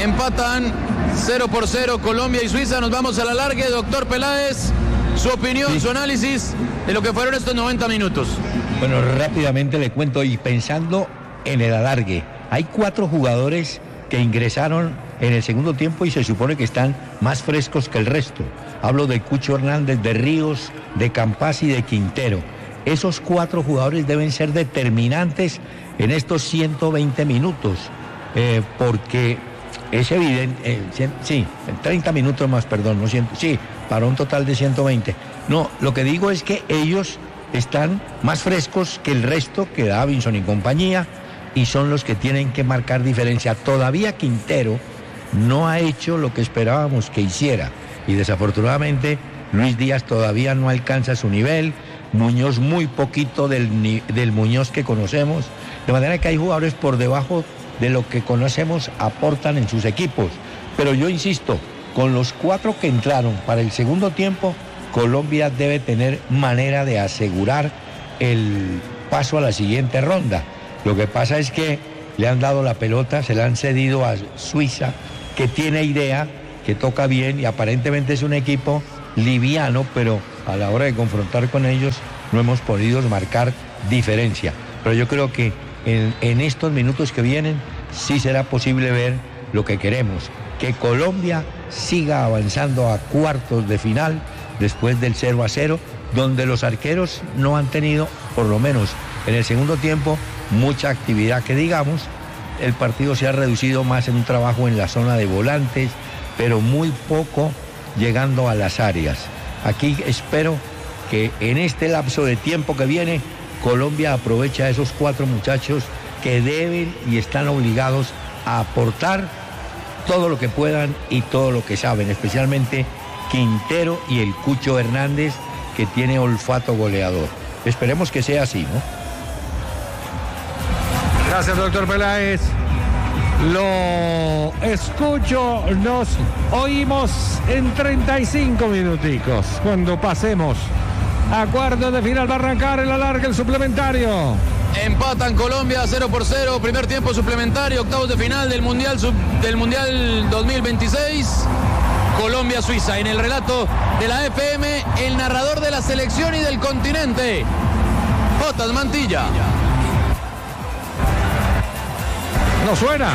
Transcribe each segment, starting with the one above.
Empatan 0-0 Colombia y Suiza. Nos vamos a la largue. Doctor Peláez, su opinión, sí, su análisis de lo que fueron estos 90 minutos. Bueno, rápidamente le cuento, y pensando en el alargue, hay 4 jugadores que ingresaron en el segundo tiempo y se supone que están más frescos que el resto. Hablo de Cucho Hernández, de Ríos, de Campas y de Quintero. Esos 4 jugadores deben ser determinantes en estos 120 minutos, porque es evidente, 30 minutos más, perdón, no 100, sí, para un total de 120. No, lo que digo es que ellos están más frescos que el resto, que Davinson y compañía, y son los que tienen que marcar diferencia. Todavía Quintero no ha hecho lo que esperábamos que hiciera, y desafortunadamente Luis Díaz todavía no alcanza su nivel, Muñoz muy poquito del Muñoz que conocemos, de manera que hay jugadores por debajo de lo que conocemos aportan en sus equipos. Pero yo insisto, con los 4 que entraron para el segundo tiempo, Colombia debe tener manera de asegurar el paso a la siguiente ronda. Lo que pasa es que le han dado la pelota, se la han cedido a Suiza, que tiene idea, que toca bien y aparentemente es un equipo liviano, pero a la hora de confrontar con ellos no hemos podido marcar diferencia. Pero yo creo que en estos minutos que vienen sí será posible ver lo que queremos, que Colombia siga avanzando a cuartos de final después del 0-0, donde los arqueros no han tenido, por lo menos en el segundo tiempo, mucha actividad que digamos. El partido se ha reducido más en un trabajo en la zona de volantes, pero muy poco llegando a las áreas. Aquí espero que en este lapso de tiempo que viene, Colombia aproveche a esos 4 muchachos que deben y están obligados a aportar todo lo que puedan y todo lo que saben, especialmente Quintero y el Cucho Hernández, que tiene olfato goleador. Esperemos que sea así, ¿no? Gracias, doctor Peláez. Lo escucho, nos oímos en 35 minuticos. Cuando pasemos a cuartos de final va a arrancar el alargue, el suplementario. Empatan Colombia 0-0, primer tiempo suplementario, octavos de final del Mundial 2026. Colombia-Suiza. En el relato de la FM, el narrador de la selección y del continente, Jotas Mantilla. ¿No suena?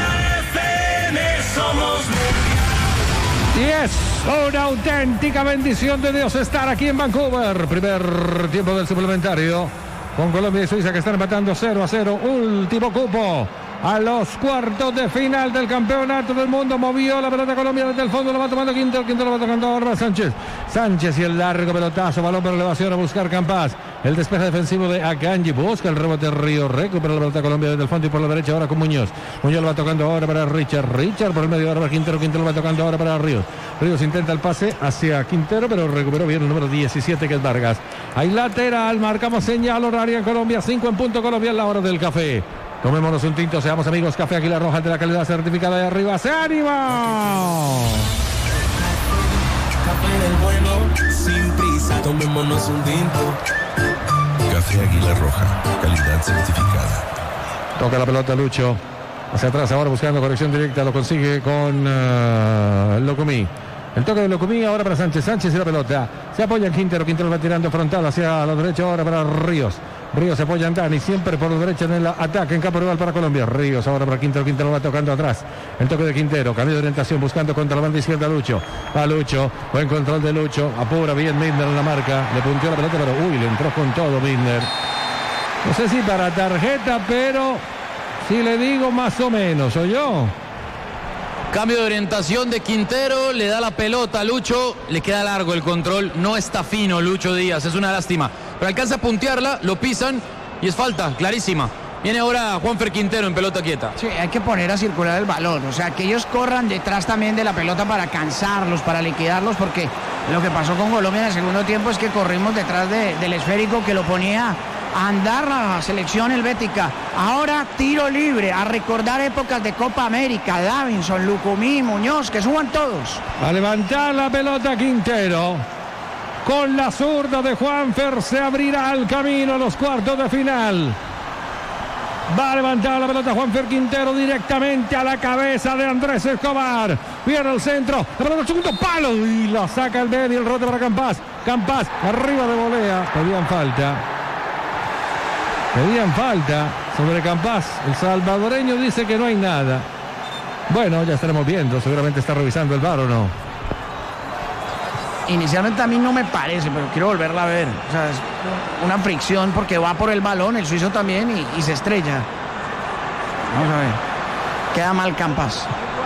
Y es una auténtica bendición de Dios estar aquí en Vancouver. Primer tiempo del suplementario con Colombia y Suiza, que están empatando 0-0. Último cupo a los cuartos de final del campeonato del mundo. Movió la pelota Colombia desde el fondo, lo va tomando Quintero lo va tocando ahora Sánchez y el largo pelotazo, balón por elevación a buscar Campas. El despeje defensivo de Akanji, busca el rebote Río, recupera la pelota Colombia desde el fondo y por la derecha ahora con Muñoz lo va tocando ahora para Richard por el medio ahora para Quintero lo va tocando ahora para Ríos intenta el pase hacia Quintero, pero recuperó bien el número 17, que es Vargas. Hay lateral, marcamos señal horaria en Colombia, 5 en punto Colombia, a la hora del café. Tomémonos un tinto, seamos amigos. Café Águila Roja, de la calidad certificada de arriba. ¡Se anima! Café del bueno, sin prisa, tomémonos un tinto. Café Águila Roja, calidad certificada. Toca la pelota Lucho. Hacia atrás ahora buscando conexión directa. Lo consigue con Locomí. El toque de Locomí ahora para Sánchez y la pelota. Se apoya en Quintero va tirando frontal hacia la derecha ahora para Ríos se apoya en Dani, siempre por la derecha en el ataque en campo rival para Colombia. Ríos ahora para Quintero lo va tocando atrás. El toque de Quintero, cambio de orientación, buscando contra la banda izquierda Lucho. Va Lucho, buen control de Lucho, apura bien Milner en la marca, le punteó la pelota, pero le entró con todo Milner. No sé si para tarjeta, pero si le digo más o menos, ¿oyó? Cambio de orientación de Quintero, le da la pelota a Lucho, le queda largo el control, no está fino Lucho Díaz, es una lástima, pero alcanza a puntearla, lo pisan y es falta, clarísima. Viene ahora Juanfer Quintero en pelota quieta. Sí, hay que poner a circular el balón, o sea, que ellos corran detrás también de la pelota para cansarlos, para liquidarlos, porque lo que pasó con Colombia en el segundo tiempo es que corrimos detrás del esférico que lo ponía a andar la selección helvética. Ahora tiro libre, a recordar épocas de Copa América, Davinson, Lucumí, Muñoz, que suban todos. A levantar la pelota Quintero. Con la zurda de Juanfer se abrirá el camino a los cuartos de final. Va a levantar la pelota Juanfer Quintero directamente a la cabeza de Andrés Escobar. Viene el centro. La pelota al segundo palo. Y la saca el medio. El rebote para Campas. Campas arriba de volea. Pedían falta sobre Campas. El salvadoreño dice que no hay nada. Bueno, ya estaremos viendo. Seguramente está revisando el VAR o no. Inicialmente a mí no me parece, pero quiero volverla a ver. O sea, es una fricción porque va por el balón, el suizo también, y se estrella. Vamos a ver. Queda mal Campas.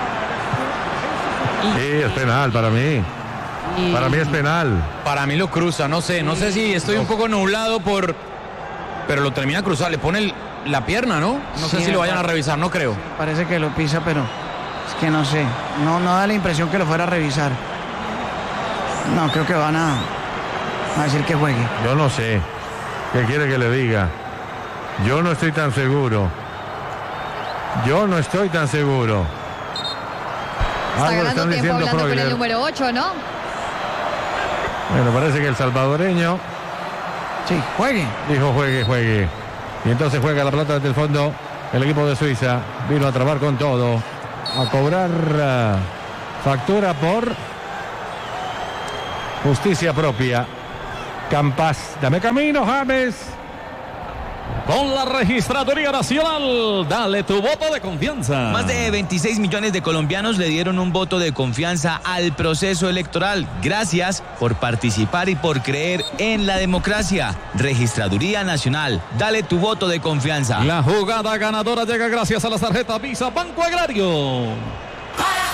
Sí, es penal para mí. Para mí es penal. Para mí lo cruza, no sé si estoy un poco nublado pero lo termina cruzar, le pone la pierna, ¿no? No sé si lo vayan a revisar, no creo. Parece que lo pisa, pero es que no sé. No da la impresión que lo fuera a revisar. No, creo que van a decir que juegue. Yo no sé. ¿Qué quiere que le diga? Yo no estoy tan seguro. Está ganando tiempo hablando con el número 8, ¿no? Bueno, parece que el salvadoreño... Sí, juegue. Dijo juegue. Y entonces juega la pelota desde el fondo. El equipo de Suiza vino a trabar con todo. A cobrar factura por... justicia propia. Campas, dame camino, James. Con la Registraduría Nacional, dale tu voto de confianza. Más de 26 millones de colombianos le dieron un voto de confianza al proceso electoral. Gracias por participar y por creer en la democracia. Registraduría Nacional, dale tu voto de confianza. La jugada ganadora llega gracias a las tarjetas Visa Banco Agrario.